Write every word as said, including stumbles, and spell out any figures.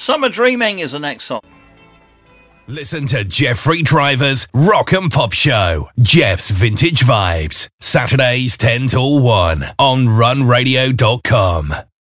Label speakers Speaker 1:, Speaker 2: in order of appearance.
Speaker 1: Summer Dreaming is the next song.
Speaker 2: Listen to Jeffrey Driver's Rock and Pop Show. Jeff's Vintage Vibes. Saturdays ten till one on run radio dot com.